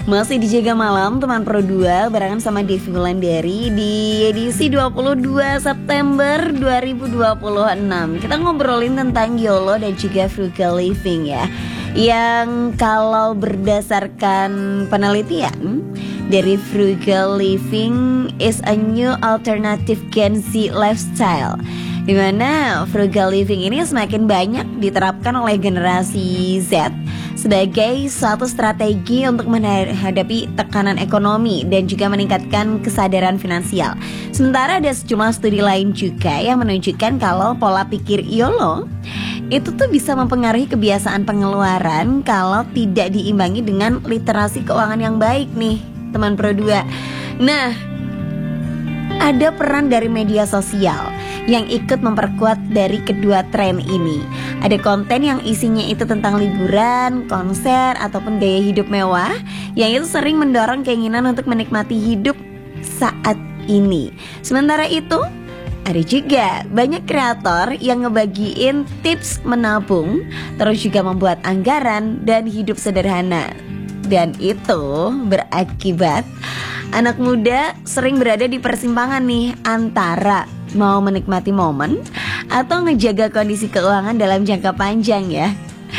Masih dijaga malam teman Pro 2 barengan sama Devi Wulandari di edisi 22 September 2026. Kita ngobrolin tentang YOLO dan juga frugal living ya. Yang kalau berdasarkan penelitian dari frugal living is a new alternative Gen Z lifestyle, dimana frugal living ini semakin banyak diterapkan oleh generasi Z sebagai suatu strategi untuk menghadapi tekanan ekonomi dan juga meningkatkan kesadaran finansial. Sementara ada sejumlah studi lain juga yang menunjukkan kalau pola pikir YOLO itu tuh bisa mempengaruhi kebiasaan pengeluaran kalau tidak diimbangi dengan literasi keuangan yang baik nih teman Pro 2. Nah, ada peran dari media sosial yang ikut memperkuat dari kedua tren ini. Ada konten yang isinya itu tentang liburan, konser, ataupun gaya hidup mewah yang itu sering mendorong keinginan untuk menikmati hidup saat ini. Sementara itu, ada juga banyak kreator yang ngebagiin tips menabung, terus juga membuat anggaran dan hidup sederhana. Dan itu berakibat anak muda sering berada di persimpangan nih antara mau menikmati momen atau ngejaga kondisi keuangan dalam jangka panjang ya.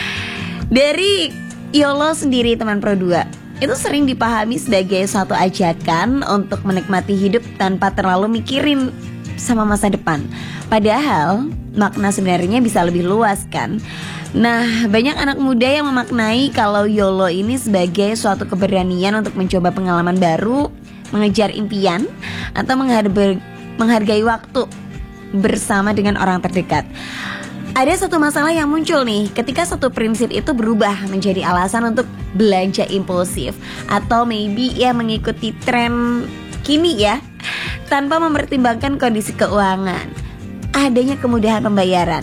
Dari YOLO sendiri teman Pro 2 itu sering dipahami sebagai suatu ajakan untuk menikmati hidup tanpa terlalu mikirin sama masa depan. Padahal makna sebenarnya bisa lebih luas kan. Nah, banyak anak muda yang memaknai kalau YOLO ini sebagai suatu keberanian untuk mencoba pengalaman baru, mengejar impian, atau menghargai waktu bersama dengan orang terdekat. Ada satu masalah yang muncul nih ketika satu prinsip itu berubah menjadi alasan untuk belanja impulsif atau maybe ya mengikuti tren kini ya, tanpa mempertimbangkan kondisi keuangan. Adanya kemudahan pembayaran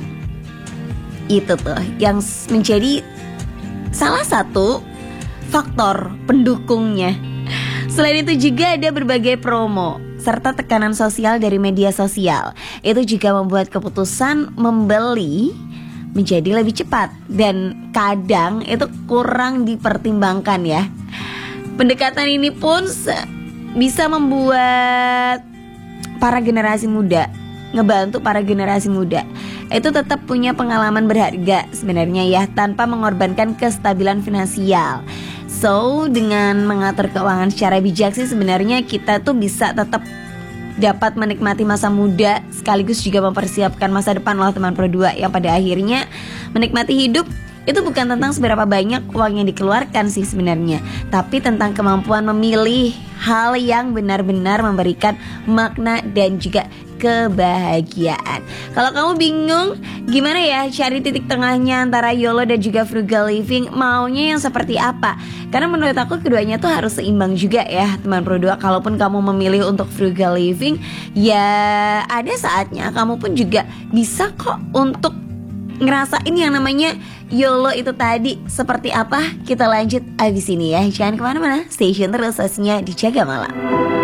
itu tuh yang menjadi salah satu faktor pendukungnya. Selain itu juga ada berbagai promo serta tekanan sosial dari media sosial. Itu juga membuat keputusan membeli menjadi lebih cepat dan kadang itu kurang dipertimbangkan ya. Pendekatan ini pun bisa membuat para generasi muda, ngebantu para generasi muda itu tetap punya pengalaman berharga sebenarnya ya, tanpa mengorbankan kestabilan finansial. So, dengan mengatur keuangan secara bijak sih sebenarnya kita tuh bisa tetap dapat menikmati masa muda sekaligus juga mempersiapkan masa depan loh teman Pro 2, yang pada akhirnya menikmati hidup itu bukan tentang seberapa banyak uang yang dikeluarkan sih sebenarnya, tapi tentang kemampuan memilih hal yang benar-benar memberikan makna dan juga kebahagiaan. Kalau kamu bingung gimana ya cari titik tengahnya antara YOLO dan juga frugal living, maunya yang seperti apa? Karena menurut aku keduanya tuh harus seimbang juga ya teman Pro 2. Kalaupun kamu memilih untuk frugal living, ya ada saatnya kamu pun juga bisa kok untuk ngerasain yang namanya YOLO itu tadi. Seperti apa? Kita lanjut abis ini ya. Jangan kemana-mana, stay tune terus, pastinya di Jaga Malam.